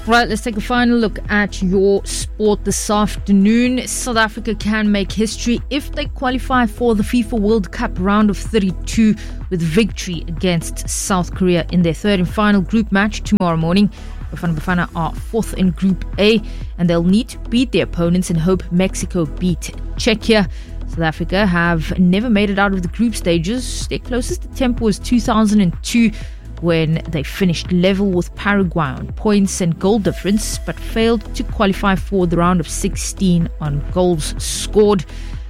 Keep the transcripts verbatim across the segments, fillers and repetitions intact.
Right, let's take a final look at your sport this afternoon. South Africa can make history if they qualify for the FIFA World Cup round of thirty-two with victory against South Korea in their third and final group match tomorrow morning. Bafana Bafana are fourth in Group A, and they'll need to beat their opponents and hope Mexico beat Czechia. South Africa have never made it out of the group stages. Their closest attempt was two thousand two, when they finished level with Paraguay on points and goal difference, but failed to qualify for the round of sixteen on goals scored.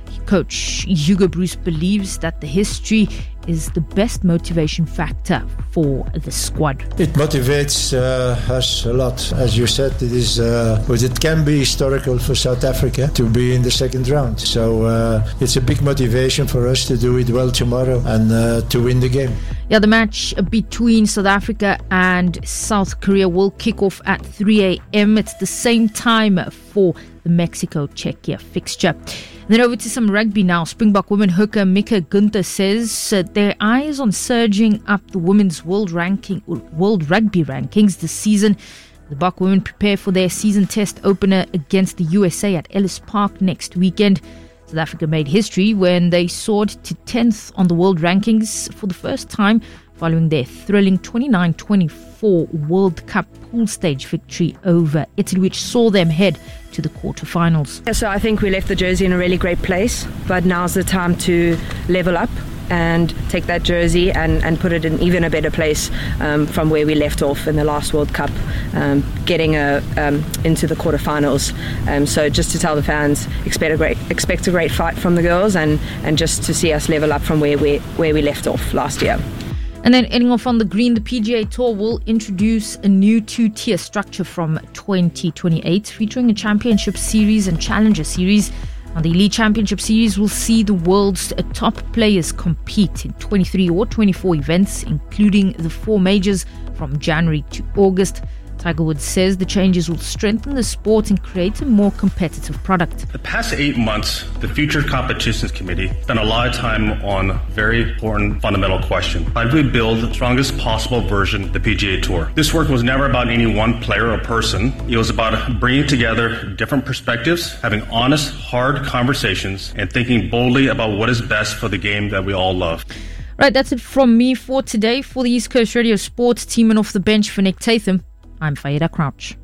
Coach Hugo Broos believes that the history is the best motivation factor for the squad. It motivates uh, us a lot. As you said, it is, uh, well, it can be historical for South Africa to be in the second round. So uh, it's a big motivation for us to do it well tomorrow and uh, to win the game. Yeah, the match between South Africa and South Korea will kick off at three a.m. It's the same time for the Mexico-Czechia fixture. And then over to some rugby now. Springbok women hooker Mika Gunther says uh, their eyes on surging up the women's world ranking, world rugby rankings this season. The Bok women prepare for their season test opener against the U S A at Ellis Park next weekend. South Africa made history when they soared to tenth on the world rankings for the first time following their thrilling twenty-nine twenty-four World Cup pool stage victory over Italy, which saw them head to the quarterfinals. Yeah, so I think we left the jersey in a really great place, but now's the time to level up and take that jersey and, and put it in even a better place um, from where we left off in the last World Cup, um, getting a, um, into the quarterfinals. Um, so just to tell the fans, expect a great expect a great fight from the girls, and, and just to see us level up from where we where we left off last year. And then ending off on the green, the P G A Tour will introduce a new two-tier structure from twenty twenty-eight, featuring a Championship Series and Challenger Series. Now, the Elite Championship Series will see the world's top players compete in twenty-three or twenty-four events, including the four majors from January to August. Tiger Woods says the changes will strengthen the sport and create a more competitive product. The past eight months, the Future Competitions Committee spent a lot of time on a very important fundamental question. How do we build the strongest possible version of the P G A Tour? This work was never about any one player or person. It was about bringing together different perspectives, having honest, hard conversations, and thinking boldly about what is best for the game that we all love. Right, that's it from me for today. For the East Coast Radio Sports team and off the bench for Nick Tatham, I'm Faida Crouch.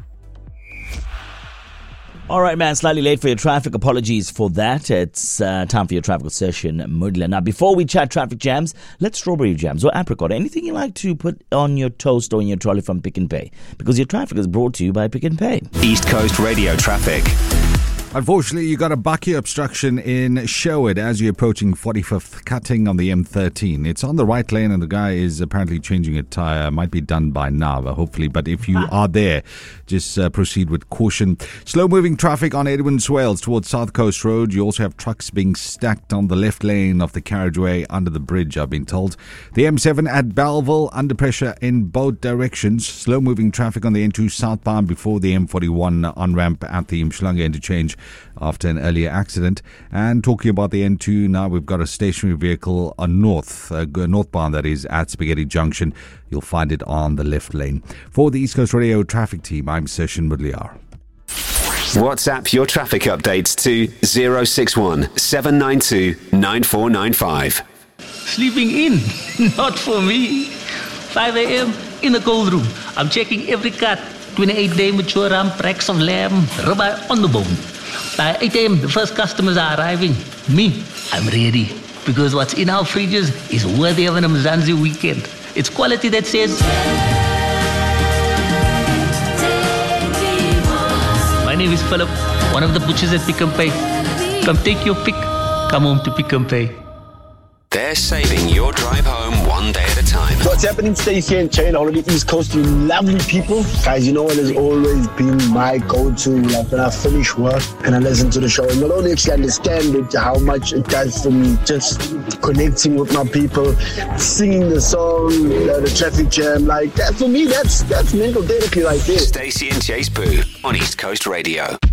All right, man, slightly late for your traffic. Apologies for that. It's uh, time for your traffic session, Mudla. Now, before we chat traffic jams, let's strawberry jams or apricot. Anything you like to put on your toast or in your trolley from Pick n Pay, because your traffic is brought to you by Pick n Pay. East Coast Radio traffic. Unfortunately, you got a bucky obstruction in Sherwood as you're approaching forty-fifth, cutting on the M thirteen. It's on the right lane and the guy is apparently changing a tyre. Might be done by now, hopefully. But if you are there, just uh, proceed with caution. Slow-moving traffic on Edwin Swales towards South Coast Road. You also have trucks being stacked on the left lane of the carriageway under the bridge, I've been told. The M seven at Belleville, under pressure in both directions. Slow-moving traffic on the N two southbound before the M forty-one on-ramp at the Mshlanga interchange after an earlier accident. And talking about the N two, now we've got a stationary vehicle on north, uh, northbound that is at Spaghetti Junction. You'll find it on the left lane. For the East Coast Radio traffic team, I'm Session Mudliar. WhatsApp your traffic updates to zero six one seven nine two nine four nine five. Sleeping in, not for me. five a.m. in the cold room. I'm checking every cut. twenty-eight day mature ram, racks of lamb, ribeye on the bone. By eight a.m. the first customers are arriving. Me, I'm ready. Because what's in our fridges is worthy of an Mzansi weekend. It's quality that says... My name is Philip, one of the butchers at Pick n Pay. Come take your pick. Come home to Pick n Pay. They're saving your drive home one day at a time. What's happening, Stacey and Chain, all of the East Coast, you lovely people. Guys, you know what has always been my go-to, like when I finish work and I listen to the show. And you'll only actually understand it, how much it does for me, just connecting with my people, singing the song, you know, the traffic jam. Like, that for me, that's that's mental therapy right there. Stacey and Chase Boo on East Coast Radio.